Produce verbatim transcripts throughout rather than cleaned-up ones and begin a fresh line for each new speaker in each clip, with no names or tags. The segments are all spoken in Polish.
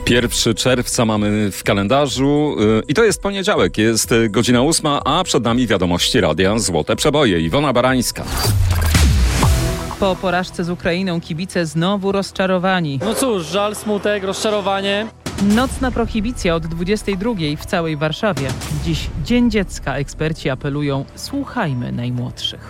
pierwszego czerwca mamy w kalendarzu i to jest poniedziałek, jest godzina ósma, a przed nami wiadomości Radia Złote Przeboje. Iwona Barańska.
Po porażce z Ukrainą kibice znowu rozczarowani.
No cóż, żal, smutek, rozczarowanie.
Nocna prohibicja od dwudziestej drugiej w całej Warszawie. Dziś Dzień Dziecka. Eksperci apelują: słuchajmy najmłodszych.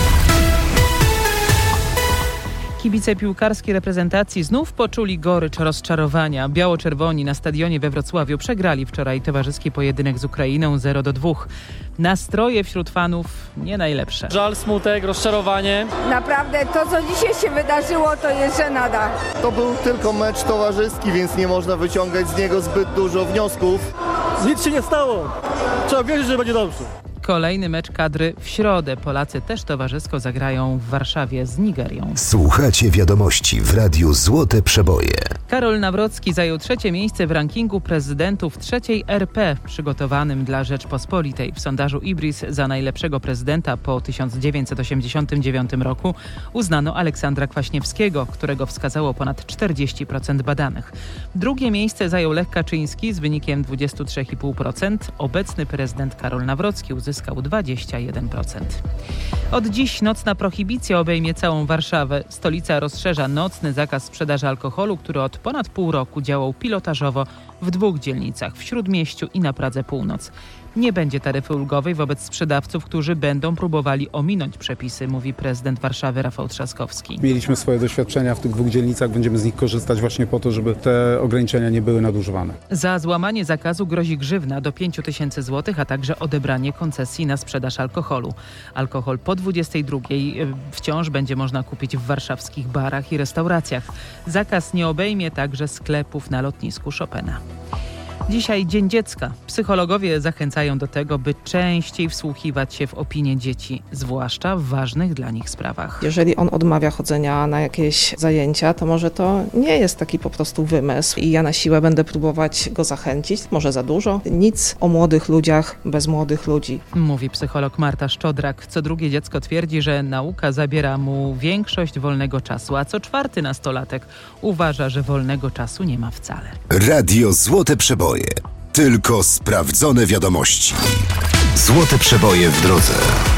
Kibice piłkarskiej reprezentacji znów poczuli gorycz rozczarowania. Biało-czerwoni na stadionie we Wrocławiu przegrali wczoraj towarzyski pojedynek z Ukrainą zero do dwóch. Nastroje wśród fanów nie najlepsze.
Żal, smutek, rozczarowanie.
Naprawdę to, co dzisiaj się wydarzyło, to jest żenada.
To był tylko mecz towarzyski, więc nie można wyciągać z niego zbyt dużo wniosków.
Nic się nie stało. Trzeba wierzyć, że będzie dobrze.
Kolejny mecz kadry w środę. Polacy też towarzysko zagrają w Warszawie z Nigerią.
Słuchacie wiadomości w Radiu Złote Przeboje.
Karol Nawrocki zajął trzecie miejsce w rankingu prezydentów trzeciej R P przygotowanym dla Rzeczpospolitej. W sondażu Ibris za najlepszego prezydenta po tysiąc dziewięćset osiemdziesiątym dziewiątym roku uznano Aleksandra Kwaśniewskiego, którego wskazało ponad czterdzieści procent badanych. Drugie miejsce zajął Lech Kaczyński z wynikiem dwadzieścia trzy i pół procent. Obecny prezydent Karol Nawrocki uzyskał dwadzieścia jeden procent. Od dziś nocna prohibicja obejmie całą Warszawę. Stolica rozszerza nocny zakaz sprzedaży alkoholu, który od ponad pół roku działał pilotażowo w dwóch dzielnicach, w Śródmieściu i na Pradze Północ. Nie będzie taryfy ulgowej wobec sprzedawców, którzy będą próbowali ominąć przepisy, mówi prezydent Warszawy Rafał Trzaskowski.
Mieliśmy swoje doświadczenia w tych dwóch dzielnicach, będziemy z nich korzystać właśnie po to, żeby te ograniczenia nie były nadużywane.
Za złamanie zakazu grozi grzywna do pięć tysięcy złotych, a także odebranie koncesji na sprzedaż alkoholu. Alkohol po dwudziestej drugiej wciąż będzie można kupić w warszawskich barach i restauracjach. Zakaz nie obejmie także sklepów na lotnisku Chopina. Dzisiaj Dzień Dziecka. Psychologowie zachęcają do tego, by częściej wsłuchiwać się w opinie dzieci, zwłaszcza w ważnych dla nich sprawach.
Jeżeli on odmawia chodzenia na jakieś zajęcia, to może to nie jest taki po prostu wymysł i ja na siłę będę próbować go zachęcić. Może za dużo. Nic o młodych ludziach bez młodych ludzi.
Mówi psycholog Marta Szczodrak. Co drugie dziecko twierdzi, że nauka zabiera mu większość wolnego czasu, a co czwarty nastolatek uważa, że wolnego czasu nie ma wcale.
Radio Złote Przeboje. Tylko sprawdzone wiadomości. Złote Przeboje w drodze.